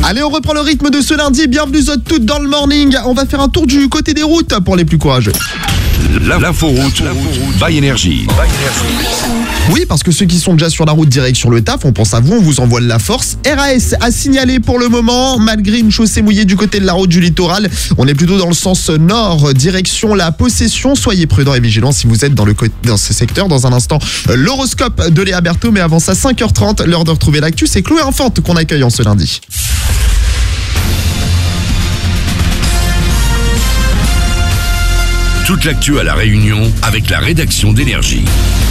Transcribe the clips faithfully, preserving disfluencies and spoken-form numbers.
Allez, on reprend le rythme de ce lundi. Bienvenue à toutes dans le morning. On va faire un tour du côté des routes pour les plus courageux. L'inforoute by Énergie. Oui, parce que ceux qui sont déjà sur la route direction le taf, on pense à vous, on vous envoie de la force. R A S a signalé pour le moment, malgré une chaussée mouillée du côté de la route du littoral, on est plutôt dans le sens nord, direction la Possession. Soyez prudents et vigilants si vous êtes dans, le, dans ce secteur. Dans un instant, l'horoscope de Léa Berthaud, mais avant ça, cinq heures trente, l'heure de retrouver l'actu. C'est Chloé Infante qu'on accueille en ce lundi. Toute l'actu à La Réunion avec la rédaction d'Énergie.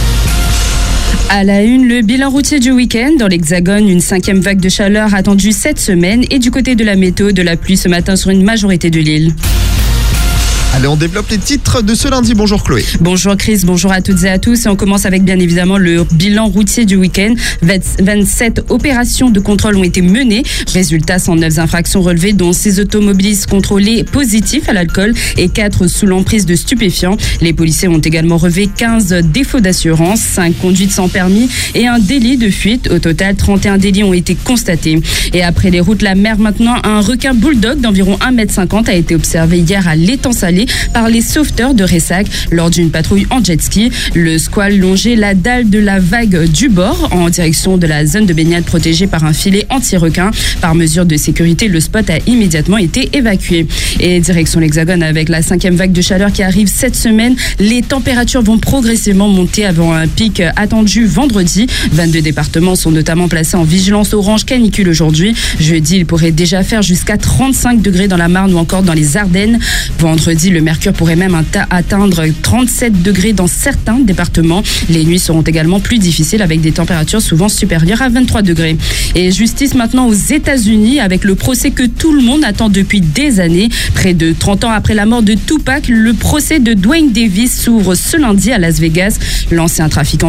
À la une, le bilan routier du week-end. Dans l'Hexagone, une cinquième vague de chaleur attendue cette semaine. Et du côté de la météo, de la pluie ce matin sur une majorité de l'île. Allez, on développe les titres de ce lundi. Bonjour Chloé. Bonjour Chris, bonjour à toutes et à tous. Et on commence avec bien évidemment le bilan routier du week-end. vingt-sept opérations de contrôle ont été menées. Résultat, cent neuf infractions relevées, dont six automobilistes contrôlés positifs à l'alcool et quatre sous l'emprise de stupéfiants. Les policiers ont également relevé quinze défauts d'assurance, cinq conduites sans permis et un délit de fuite. Au total, trente et un délits ont été constatés. Et après les routes, la mer maintenant, un requin bulldog d'environ un mètre cinquante a été observé hier à l'étang Salé par les sauveteurs de Ressac lors d'une patrouille en jet ski. Le squale longeait la dalle de la vague du bord en direction de la zone de baignade protégée par un filet anti-requin. Par mesure de sécurité, le spot a immédiatement été évacué. Et direction l'Hexagone, avec la cinquième vague de chaleur qui arrive cette semaine, les températures vont progressivement monter avant un pic attendu vendredi. vingt-deux départements sont notamment placés en vigilance orange canicule aujourd'hui. Jeudi, il pourrait déjà faire jusqu'à trente-cinq degrés dans la Marne ou encore dans les Ardennes. Vendredi, le mercure pourrait même atteindre trente-sept degrés dans certains départements. Les nuits seront également plus difficiles avec des températures souvent supérieures à vingt-trois degrés. Et justice maintenant aux États-Unis avec le procès que tout le monde attend depuis des années. Près de trente ans après la mort de Tupac, le procès de Dwayne Davis s'ouvre ce lundi à Las Vegas. L'ancien trafiquant